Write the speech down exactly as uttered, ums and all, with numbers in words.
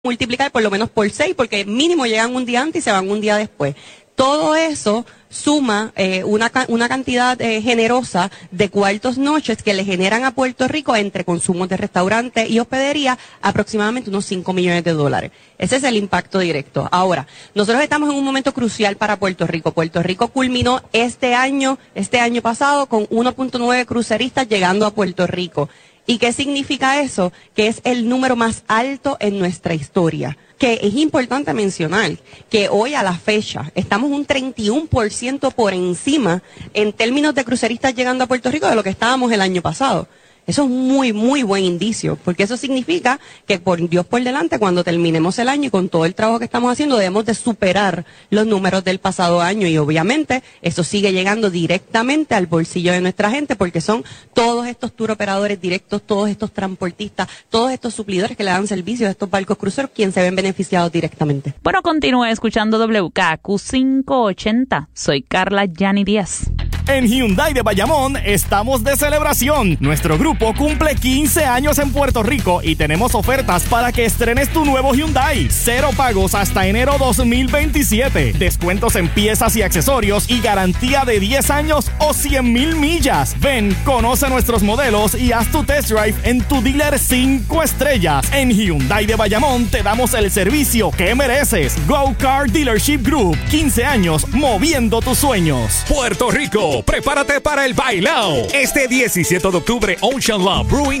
multiplicar por lo menos por seis, porque mínimo llegan un día antes y se van un día después. Todo eso suma eh, una, una cantidad eh, generosa de cuartos noches que le generan a Puerto Rico, entre consumos de restaurantes y hospedería, aproximadamente unos cinco millones de dólares. Ese es el impacto directo. Ahora, nosotros estamos en un momento crucial para Puerto Rico. Puerto Rico culminó este año, este año pasado, con uno punto nueve cruceristas llegando a Puerto Rico. ¿Y qué significa eso? Que es el número más alto en nuestra historia. Que es importante mencionar que hoy a la fecha estamos un treinta y uno por ciento por encima en términos de cruceristas llegando a Puerto Rico de lo que estábamos el año pasado. Eso es muy, muy buen indicio, porque eso significa que por Dios por delante, cuando terminemos el año y con todo el trabajo que estamos haciendo, debemos de superar los números del pasado año y obviamente eso sigue llegando directamente al bolsillo de nuestra gente, porque son todos estos tour operadores directos, todos estos transportistas, todos estos suplidores que le dan servicio a estos barcos cruceros, quienes se ven beneficiados directamente. Bueno, continúe escuchando W K Q quinientos ochenta. Soy Carla Yani Díaz. En Hyundai de Bayamón estamos de celebración. Nuestro grupo cumple quince años en Puerto Rico y tenemos ofertas para que estrenes tu nuevo Hyundai. Cero pagos hasta enero dos mil veintisiete. Descuentos en piezas y accesorios y garantía de diez años o cien mil millas. Ven, conoce nuestros modelos y haz tu test drive en tu dealer cinco estrellas. En Hyundai de Bayamón te damos el servicio que mereces. Go Car Dealership Group. quince años moviendo tus sueños. Puerto Rico, prepárate para el bailao. Este diecisiete de octubre, Ocean Love Brewing